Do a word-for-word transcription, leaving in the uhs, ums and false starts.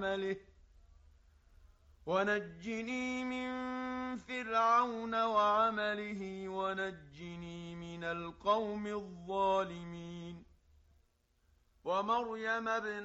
وعمله ونجني من فرعون وعمله ونجني من القوم الظالمين. ومريم ابنة